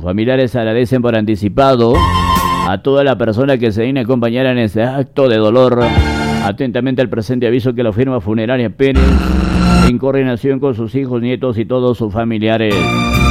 familiares agradecen por anticipado a toda la persona que se digne a acompañar en este acto de dolor. Atentamente el presente aviso que la firma funeraria Pérez, en coordinación con sus hijos, nietos y todos sus familiares.